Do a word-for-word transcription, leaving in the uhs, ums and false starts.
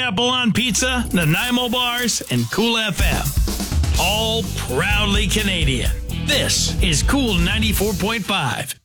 Pineapple on Pizza, Nanaimo Bars, and Cool F M. All proudly Canadian. This is Cool ninety-four point five.